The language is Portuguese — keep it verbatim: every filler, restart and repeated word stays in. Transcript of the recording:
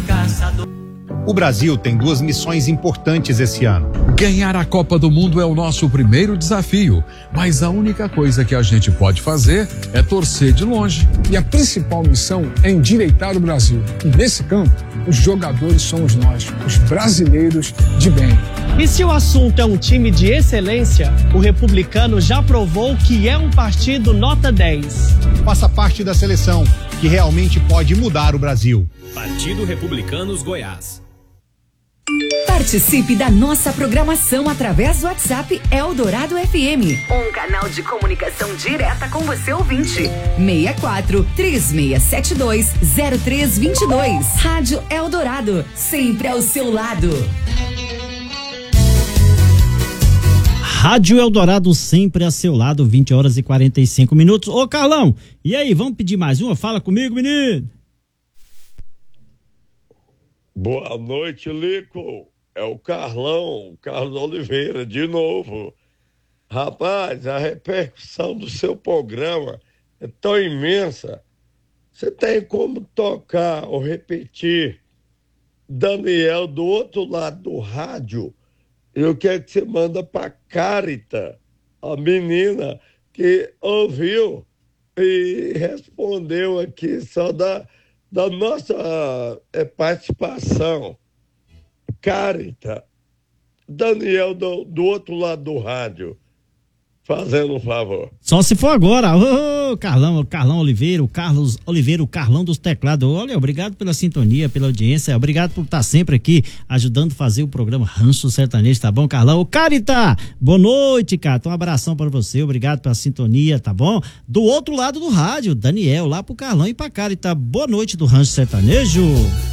caçador. O Brasil tem duas missões importantes esse ano. Ganhar a Copa do Mundo é o nosso primeiro desafio, mas a única coisa que a gente pode fazer é torcer de longe. E a principal missão é endireitar o Brasil. E nesse campo, os jogadores somos nós, os brasileiros de bem. E se o assunto é um time de excelência, o Republicano já provou que é um partido nota dez. Faça parte da seleção, que realmente pode mudar o Brasil. Partido Republicanos Goiás. Participe da nossa programação através do WhatsApp Eldorado F M. Um canal de comunicação direta com você ouvinte. seis quatro, três seis sete dois, zero três dois dois. Rádio Eldorado, sempre ao seu lado. Rádio Eldorado, sempre a seu lado, vinte horas e quarenta e cinco minutos. Ô Carlão, e aí, vamos pedir mais uma? Fala comigo, menino. Boa noite, Lico. É o Carlão, Carlos Oliveira, de novo. Rapaz, a repercussão do seu programa é tão imensa. Você tem como tocar ou repetir Daniel do outro lado do rádio? Eu quero que você manda para Carita, a menina que ouviu e respondeu aqui só da... da nossa é, participação. Carita, Daniel do, do outro lado do rádio, fazendo um favor. Só se for agora. Ô, Carlão, o Carlão Oliveira, o Carlos Oliveira, o Carlão dos teclados. Olha, obrigado pela sintonia, pela audiência, obrigado por estar sempre aqui ajudando a fazer o programa Rancho Sertanejo, tá bom, Carlão? Ô, Carita, boa noite, cara, um abração para você, obrigado pela sintonia, tá bom? Do outro lado do rádio, Daniel, lá pro Carlão e pra Carita, boa noite do Rancho Sertanejo.